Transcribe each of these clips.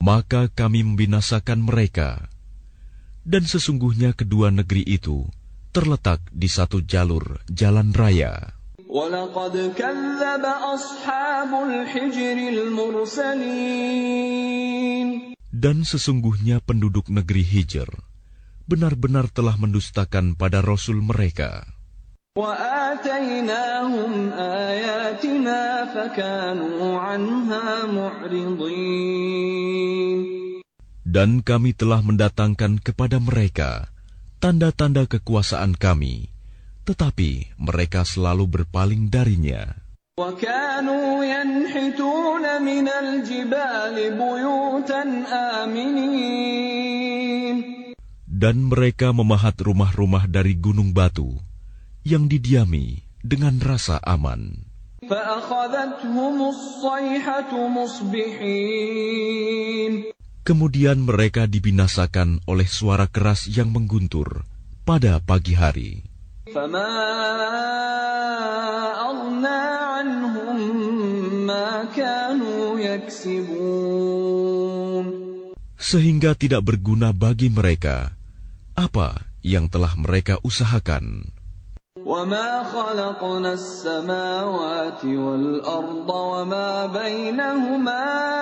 maka kami membinasakan mereka. Dan sesungguhnya kedua negeri itu terletak di satu jalur jalan raya. وَلَقَدْ كَذَّبَ أَصْحَابُ الْحِجْرِ الْمُرْسَلِينَ. Dan sesungguhnya penduduk negeri Hijr benar-benar telah mendustakan pada Rasul mereka. وَآتَيْنَاهُمْ آيَاتِنَا فَكَانُوا عَنْهَا مُعْرِضِينَ. Dan kami telah mendatangkan kepada mereka tanda-tanda kekuasaan kami, tetapi mereka selalu berpaling darinya. وَكَانُوا يَنْحِتُونَ مِنَ الْجِبَالِ بُيُوتًا آمِنِينَ. Dan mereka memahat rumah-rumah dari gunung batu yang didiami dengan rasa aman. فَأَخَذَتْهُمُ الصَّيْحَةُ مُصْبِحِينَ. Kemudian mereka dibinasakan oleh suara keras yang mengguntur pada pagi hari. فَمَا أَغْنَى عَنْهُمْ مَا كَانُوا يَكْسِبُونَ. Sehingga tidak berguna bagi mereka apa yang telah mereka usahakan. وَمَا خَلَقْنَا السَّمَاوَاتِ وَالْأَرْضَ وَمَا بَيْنَهُمَا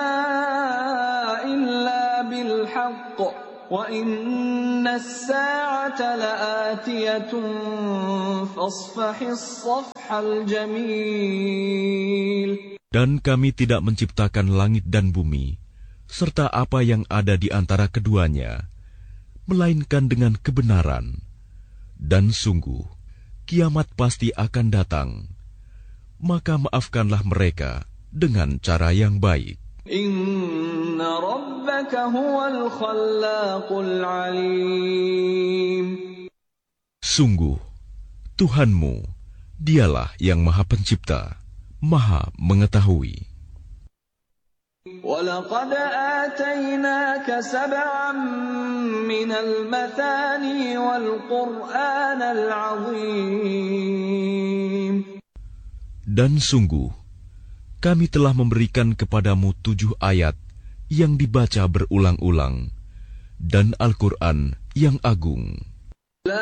إِلَّا بِالْحَقِّ وَإِنَّ السَّاعَةَ لَآتِيَةٌ فَاصْفَحِ الصَّفْحَ الْجَمِيلَ. Dan kami tidak menciptakan langit dan bumi serta apa yang ada di antara keduanya, melainkan dengan kebenaran. Dan sungguh kiamat pasti akan datang, maka maafkanlah mereka dengan cara yang baik. Inna rabbaka huwal khallaqul alim. Sungguh, Tuhanmu, dialah yang Maha Pencipta, Maha Mengetahui. وَلَقَدْ آتَيْنَاكَ سَبْعًا مِنَ الْمَثَانِي وَالْقُرْآنَ الْعَظِيمَ. Dan sungguh, kami telah memberikan kepadamu 7 ayat yang dibaca berulang-ulang, dan Al-Quran yang agung.